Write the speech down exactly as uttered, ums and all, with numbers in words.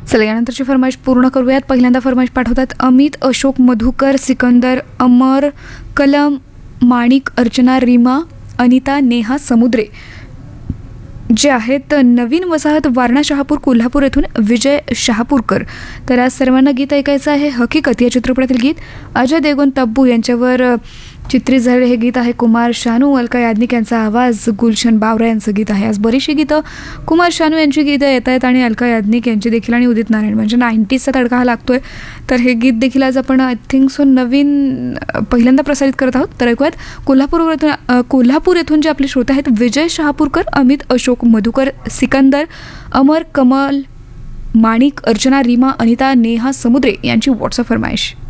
चला यानंतरची फरमाईश पूर्ण करूयात. पहिल्यांदा फरमाईश पाठवतात अमित, अशोक, मधुकर, सिकंदर, अमर, कलम, माणिक, अर्चना, रीमा, अनिता, नेहा, समुद्रे जे आहेत नवीन वसाहत वारणा शहापूर कोल्हापूर येथून विजय शहापूरकर. तर आज सर्वांना गीत ऐकायचं आहे हकीकत या चित्रपटातील गीत. अजय देवगण तब्बू यांच्यावर चित्रित झालेले हे गीत आहे. कुमार शानू, अलका याज्ञिक यांचा आवाज, गुलशन बावरा यांचं गीत आहे. आज बरीचशी गीतं कुमार शानू यांची गीतं येत आहेत आणि अलका याज्ञिक यांची देखील आणि उदित नारायण म्हणजे नाईन्टीजचा तडका हा लागतोय. तर हे गीत देखील आज आपण आय थिंक सो नवीन पहिल्यांदा प्रसारित करत आहोत. तर ऐकूयात कोल्हापूर येथून कोल्हापूर येथून जे आपले श्रोते आहेत विजय शहापूरकर, अमित, अशोक, मधुकर, सिकंदर, अमर, कमल, माणिक, अर्चना, रीमा, अनिता, नेहा, समुद्रे यांची व्हॉट्सअप फरमाईश.